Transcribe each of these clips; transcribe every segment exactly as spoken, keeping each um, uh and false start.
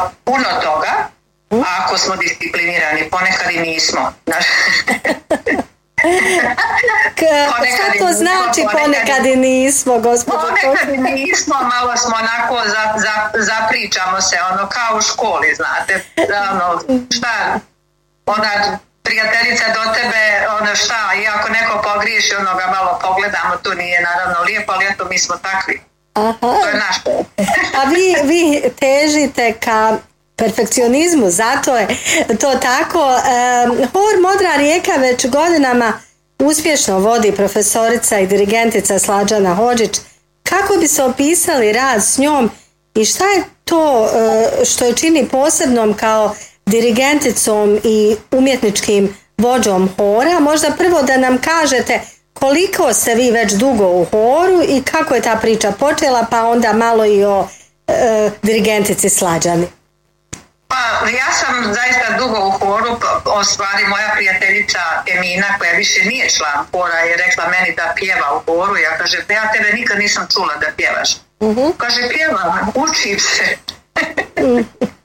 puno toga, ako smo disciplinirani, ponekad i nismo. Šta to znači ponekad i nismo, gospođo? Ponekad i nismo, malo smo onako, za, za, zapričamo se, ono, kao u školi, znate, ono, šta, ona prijateljica do tebe, ono šta, i ako neko pogriješi, ono ga malo pogledamo, to nije naravno lijepo, ali eto, mi smo takvi. Aha. To je naš. A vi, vi težite ka perfekcionizmu, zato je to tako. E, hor Modra rijeka već godinama uspješno vodi profesorica i dirigentica Slađana Hodžić. Kako bi se opisali rad s njom i šta je to e, što je čini posebnom kao dirigenticom i umjetničkim vođom hora? Možda prvo da nam kažete koliko ste vi već dugo u horu i kako je ta priča počela, pa onda malo i o e, dirigentici Slađani. Pa ja sam zaista dugo u horu, o stvari moja prijateljica Emina, koja više nije član hora, je rekla meni da pjeva u horu. Ja kaže, pa ja tebe nikad nisam čula da pjevaš. Uh-huh. Kaže, pjevam, učim se. Uh-huh.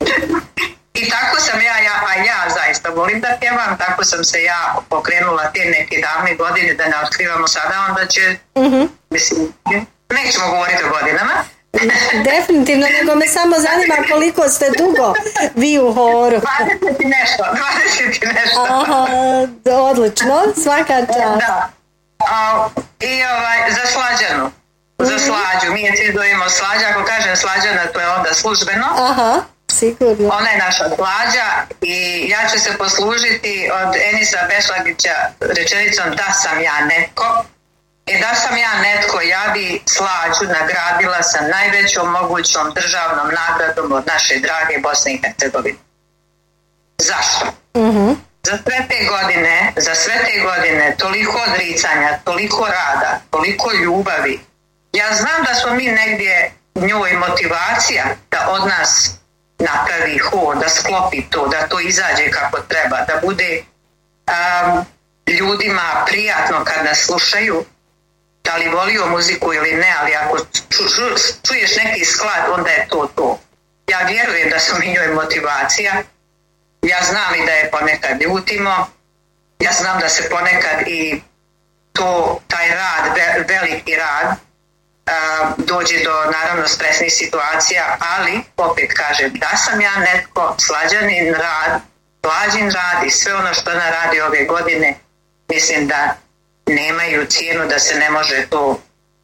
I tako sam ja, ja, a ja zaista volim da pjevam, tako sam se ja pokrenula te neke davne godine, da ne otkrivamo sada, onda će, uh-huh. mislim, nećemo govoriti o godinama. Definitivno, nego me samo zanima koliko ste dugo vi u horu. dvadeset i nešto, dvadeset i nešto. Aha, odlično, svaka čast. Da. A, I ovaj, za Slađanu, za Slađu, mi je cizdojimo Slađa, ako kažem Slađana, to je onda službeno. Aha, sigurno. Ona je naša Slađa i ja ću se poslužiti od Enisa Bešlagića rečenicom da sam ja netko. I da sam ja netko, ja bi Slađu nagradila sa najvećom mogućom državnom nagradom od naše drage Bosne i Hercegovine. Zašto? Uh-huh. Za sve te godine, za sve te godine, toliko odricanja, toliko rada, toliko ljubavi. Ja znam da smo mi negdje njoj motivacija da od nas napravi hor, da sklopi to, da to izađe kako treba, da bude um, ljudima prijatno kad nas slušaju. Da li volio muziku ili ne, ali ako ču, ču, čuješ neki sklad, onda je to to. Ja vjerujem da su mi njoj motivacija. Ja znam i da je ponekad ljutimo. Ja znam da se ponekad i to, taj rad, veliki rad, a, dođe do naravno stresnih situacija, ali opet kažem da sam ja netko, Slađanin rad, Slađin rad i sve ono što ona radi ove godine, mislim da nemaju cijenu, da se ne može to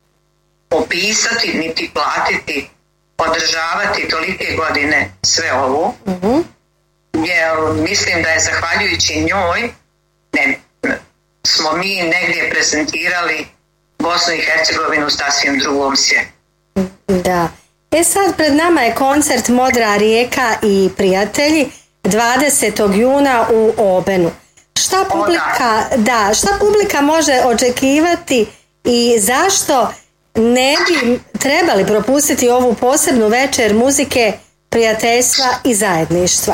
opisati niti platiti, održavati tolike godine sve ovo. Uh-huh. Jer mislim da je zahvaljujući njoj ne, smo mi negdje prezentirali Bosnu i Hercegovinu u sasvim drugom svijetu. Da. E sad pred nama je koncert Modra rijeka i prijatelji dvadesetog juna u Obenu. Šta publika, da, šta publika može očekivati i zašto ne bi trebali propustiti ovu posebnu večer muzike, prijateljstva i zajedništva?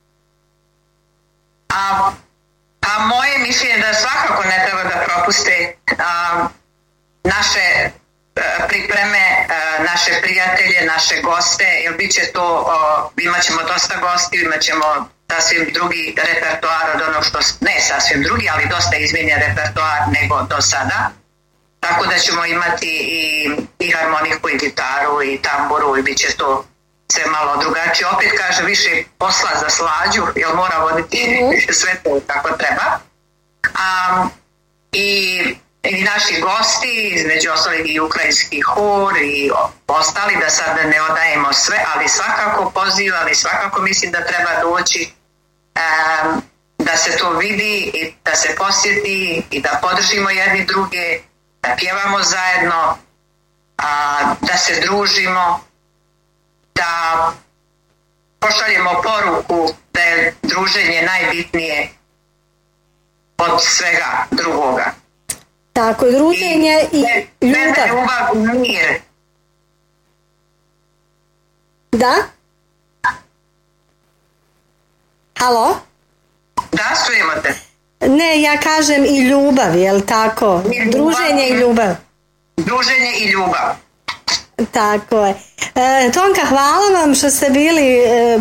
A, a moje mišljenje da svakako ne treba da propuste a, naše a, pripreme, a, naše prijatelje, naše goste, jer bit će to, a, imat ćemo dosta gosti, imat ćemo sasvim drugi repertoar od onog što, ne sasvim drugi, ali dosta izmijenjen repertoar nego do sada. Tako da ćemo imati i, i harmoniku i gitaru i tamburu i bit će to sve malo drugačije. Opet kaže više posla za Slađu, jer mora voditi mm-hmm. sve to kako treba. A, i, i naši gosti, između ostalih i ukrajinski hor i ostali, da sad ne odajemo sve, ali svakako poziv, ali svakako mislim da treba doći um, da se to vidi i da se posjeti i da podržimo jedni druge, da pjevamo zajedno, a, da se družimo, da pošaljemo poruku da je druženje najbitnije od svega drugoga. Tako, druženje i, i ljubav. ljubav, mir. Da? Halo? Da, čujemo te. Ne, ja kažem i ljubav, jel tako? I ljubav, druženje i ljubav. Druženje i ljubav. Tako je. E, Tonka, hvala vam što ste bili e,